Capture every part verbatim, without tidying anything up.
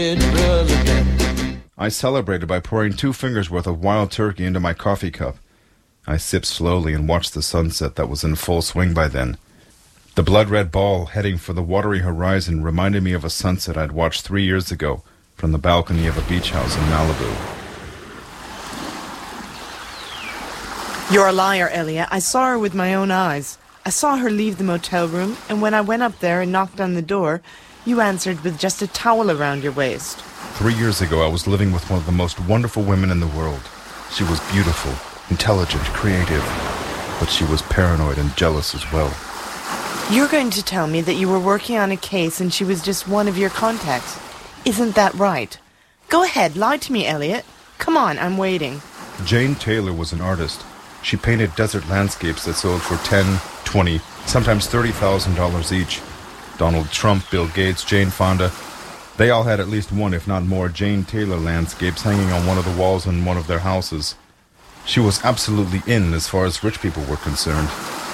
I celebrated by pouring two fingers worth of wild turkey into my coffee cup. I sipped slowly and watched the sunset that was in full swing by then. The blood-red ball heading for the watery horizon reminded me of a sunset I'd watched three years ago from the balcony of a beach house in Malibu. You're a liar, Elliot. I saw her with my own eyes. I saw her leave the motel room, and when I went up there and knocked on the door, you answered with just a towel around your waist. Three years ago, I was living with one of the most wonderful women in the world. She was beautiful, intelligent, creative, but she was paranoid and jealous as well. You're going to tell me that you were working on a case and she was just one of your contacts. Isn't that right? Go ahead, lie to me, Elliot. Come on, I'm waiting. Jane Taylor was an artist. She painted desert landscapes that sold for ten, twenty, sometimes thirty thousand dollars each. Donald Trump, Bill Gates, Jane Fonda, they all had at least one, if not more, Jane Taylor landscapes hanging on one of the walls in one of their houses. She was absolutely in as far as rich people were concerned.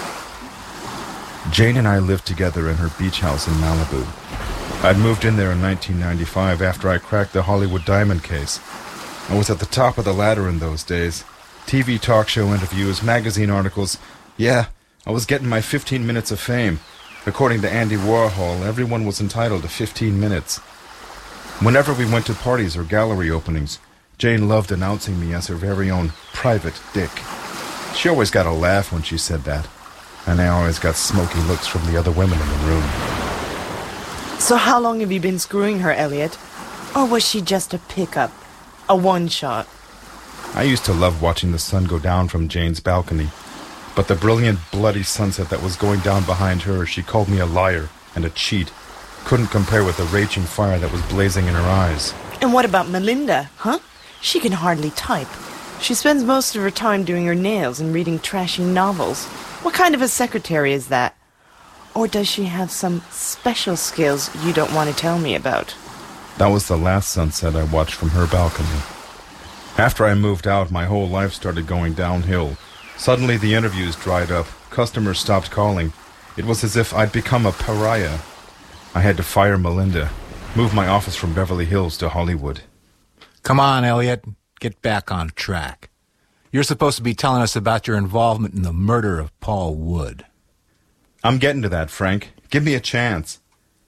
Jane and I lived together in her beach house in Malibu. I'd moved in there in nineteen ninety-five after I cracked the Hollywood Diamond case. I was at the top of the ladder in those days. T V talk show interviews, magazine articles. Yeah, I was getting my fifteen minutes of fame. According to Andy Warhol, everyone was entitled to fifteen minutes. Whenever we went to parties or gallery openings, Jane loved announcing me as her very own private dick. She always got a laugh when she said that, and I always got smoky looks from the other women in the room. So how long have you been screwing her, Elliot? Or was she just a pickup? A one-shot? I used to love watching the sun go down from Jane's balcony, but the brilliant, bloody sunset that was going down behind her, she called me a liar and a cheat. Couldn't compare with the raging fire that was blazing in her eyes. And what about Melinda, huh? She can hardly type. She spends most of her time doing her nails and reading trashy novels. What kind of a secretary is that? Or does she have some special skills you don't want to tell me about? That was the last sunset I watched from her balcony. After I moved out, my whole life started going downhill. Suddenly the interviews dried up. Customers stopped calling. It was as if I'd become a pariah. I had to fire Melinda, move my office from Beverly Hills to Hollywood. Come on, Elliot. Get back on track. You're supposed to be telling us about your involvement in the murder of Paul Wood. I'm getting to that, Frank. Give me a chance.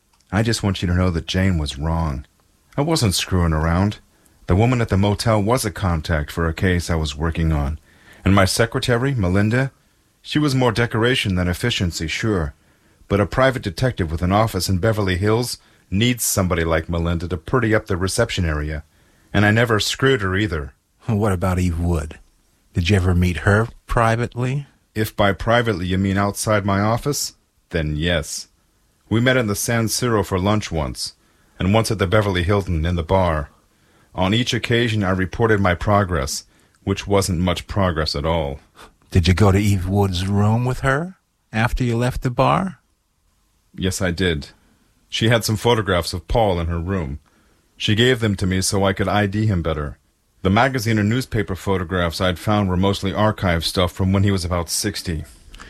I just want you to know that Jane was wrong. I wasn't screwing around. The woman at the motel was a contact for a case I was working on. And my secretary, Melinda, she was more decoration than efficiency, sure. But a private detective with an office in Beverly Hills needs somebody like Melinda to pretty up the reception area. And I never screwed her either. What about Eve Wood? Did you ever meet her privately? If by privately you mean outside my office, then yes. We met in the San Siro for lunch once, and once at the Beverly Hilton in the bar. On each occasion I reported my progress, which wasn't much progress at all. Did you go to Eve Wood's room with her after you left the bar? Yes, I did. She had some photographs of Paul in her room. She gave them to me so I could I D him better. The magazine and newspaper photographs I'd found were mostly archive stuff from when he was about sixty.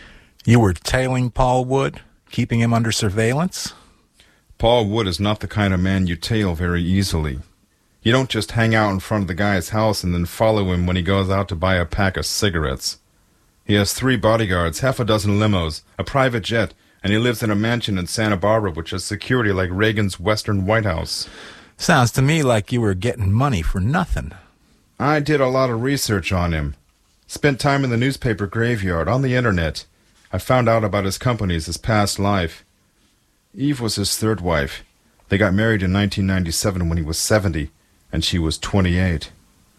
You were tailing Paul Wood, keeping him under surveillance? Paul Wood is not the kind of man you tail very easily. You don't just hang out in front of the guy's house and then follow him when he goes out to buy a pack of cigarettes. He has three bodyguards, half a dozen limos, a private jet, and he lives in a mansion in Santa Barbara which has security like Reagan's Western White House. Sounds to me like you were getting money for nothing. I did a lot of research on him. Spent time in the newspaper graveyard, on the internet. I found out about his companies, his past life. Eve was his third wife. They got married in nineteen ninety-seven when he was seventy, and she was twenty-eight.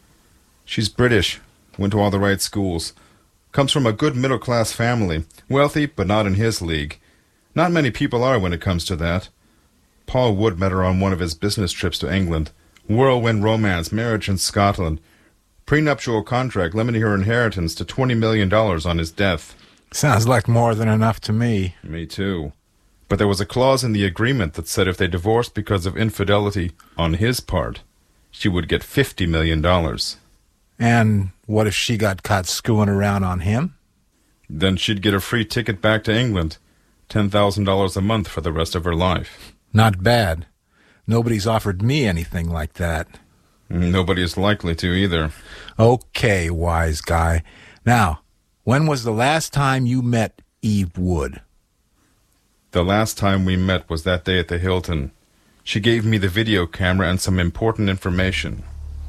She's British, went to all the right schools. Comes from a good middle-class family, wealthy but not in his league. Not many people are when it comes to that. Paul Wood met her on one of his business trips to England. Whirlwind romance, marriage in Scotland. Prenuptial contract limiting her inheritance to twenty million dollars on his death. Sounds like more than enough to me. Me too. But there was a clause in the agreement that said if they divorced because of infidelity on his part, she would get fifty million dollars. And what if she got caught screwing around on him? Then she'd get a free ticket back to England. ten thousand dollars a month for the rest of her life. Not bad. Nobody's offered me anything like that. Nobody is likely to either. Okay, wise guy. Now, when was the last time you met Eve Wood? The last time we met was that day at the Hilton. She gave me the video camera and some important information.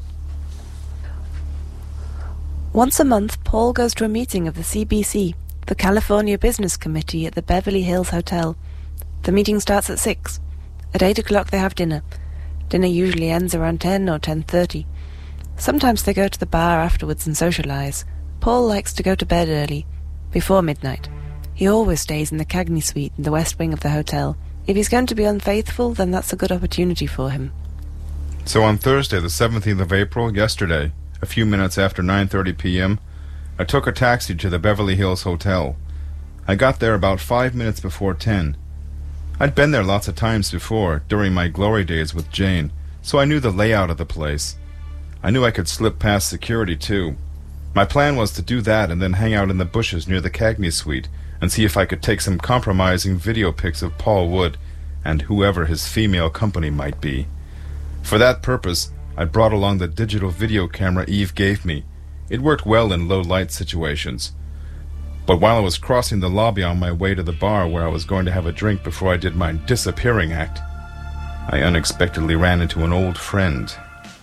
Once a month, Paul goes to a meeting of the C B C, the California Business Committee, at the Beverly Hills Hotel. The meeting starts at six. At eight o'clock they have dinner. Dinner usually ends around ten or ten thirty. Sometimes they go to the bar afterwards and socialize. Paul likes to go to bed early, before midnight. He always stays in the Cagney suite in the west wing of the hotel. If he's going to be unfaithful, then that's a good opportunity for him. So on Thursday, the seventeenth of April, yesterday, a few minutes after nine thirty p.m., I took a taxi to the Beverly Hills Hotel. I got there about five minutes before ten. I'd been there lots of times before, during my glory days with Jane, so I knew the layout of the place. I knew I could slip past security, too. My plan was to do that and then hang out in the bushes near the Cagney suite and see if I could take some compromising video pics of Paul Wood and whoever his female company might be. For that purpose, I brought along the digital video camera Eve gave me. It worked well in low-light situations. But while I was crossing the lobby on my way to the bar where I was going to have a drink before I did my disappearing act, I unexpectedly ran into an old friend.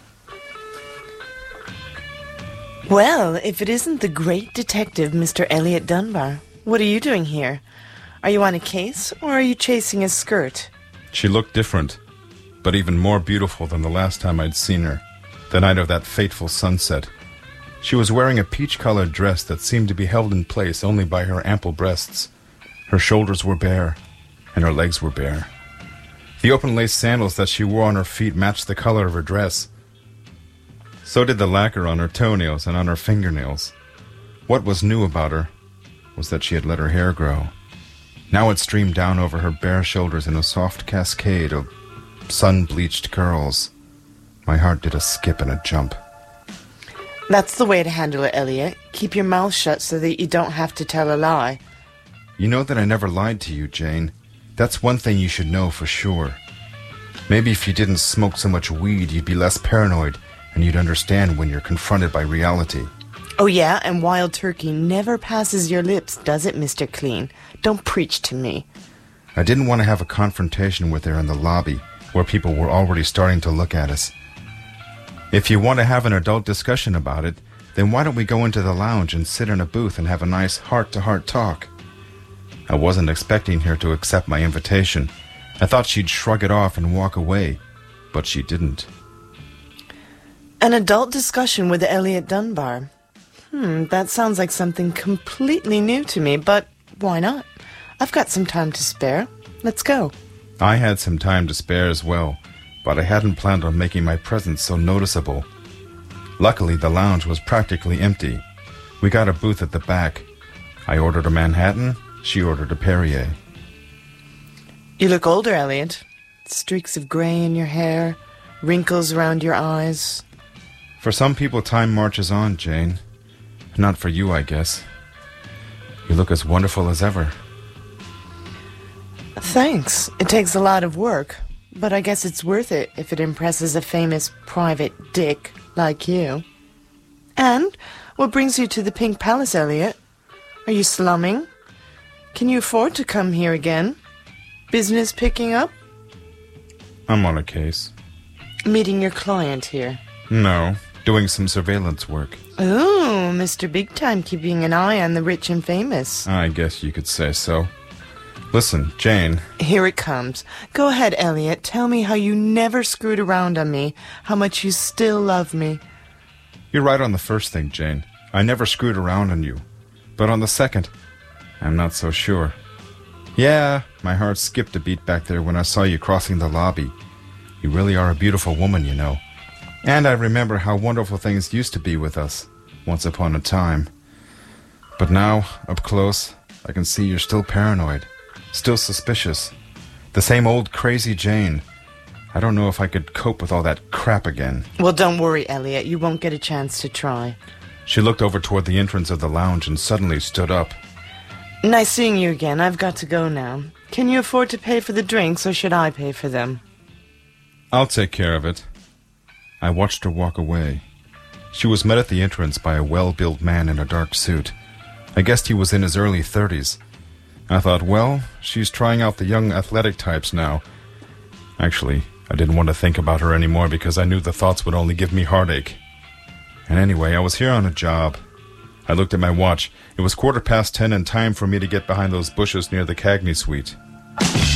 Well, if it isn't the great detective, Mister Elliot Dunbar. What are you doing here? Are you on a case, or are you chasing a skirt? She looked different, but even more beautiful than the last time I'd seen her, the night of that fateful sunset. She was wearing a peach-colored dress that seemed to be held in place only by her ample breasts. Her shoulders were bare, and her legs were bare. The open-lace sandals that she wore on her feet matched the color of her dress. So did the lacquer on her toenails and on her fingernails. What was new about her was that she had let her hair grow. Now it streamed down over her bare shoulders in a soft cascade of sun-bleached curls. My heart did a skip and a jump. That's the way to handle it, Elliot. Keep your mouth shut so that you don't have to tell a lie. You know that I never lied to you, Jane. That's one thing you should know for sure. Maybe if you didn't smoke so much weed, you'd be less paranoid, and you'd understand when you're confronted by reality. Oh yeah, and wild turkey never passes your lips, does it, Mister Clean? Don't preach to me. I didn't want to have a confrontation with her in the lobby, where people were already starting to look at us. If you want to have an adult discussion about it, then why don't we go into the lounge and sit in a booth and have a nice heart-to-heart talk? I wasn't expecting her to accept my invitation. I thought she'd shrug it off and walk away, but she didn't. An adult discussion with Elliot Dunbar. Hmm, that sounds like something completely new to me, but why not? I've got some time to spare. Let's go. I had some time to spare as well, but I hadn't planned on making my presence so noticeable. Luckily, the lounge was practically empty. We got a booth at the back. I ordered a Manhattan, she ordered a Perrier. You look older, Elliot. Streaks of gray in your hair, wrinkles around your eyes. For some people, time marches on, Jane. Not for you, I guess. You look as wonderful as ever. Thanks. It takes a lot of work, but I guess it's worth it if it impresses a famous private dick like you. And what brings you to the Pink Palace, Elliot? Are you slumming? Can you afford to come here again? Business picking up? I'm on a case. Meeting your client here? No, doing some surveillance work. Ooh, Mister Big Time keeping an eye on the rich and famous. I guess you could say so. Listen, Jane. Here it comes. Go ahead, Elliot. Tell me how you never screwed around on me, how much you still love me. You're right on the first thing, Jane. I never screwed around on you. But on the second, I'm not so sure. Yeah, my heart skipped a beat back there when I saw you crossing the lobby. You really are a beautiful woman, you know. And I remember how wonderful things used to be with us, once upon a time. But now, up close, I can see you're still paranoid, still suspicious. The same old crazy Jane. I don't know if I could cope with all that crap again. Well, don't worry, Elliot. You won't get a chance to try. She looked over toward the entrance of the lounge and suddenly stood up. Nice seeing you again. I've got to go now. Can you afford to pay for the drinks, or should I pay for them? I'll take care of it. I watched her walk away. She was met at the entrance by a well-built man in a dark suit. I guessed he was in his early thirties. I thought, well, she's trying out the young athletic types now. Actually, I didn't want to think about her anymore because I knew the thoughts would only give me heartache. And anyway, I was here on a job. I looked at my watch. It was quarter past ten and time for me to get behind those bushes near the Cagney suite.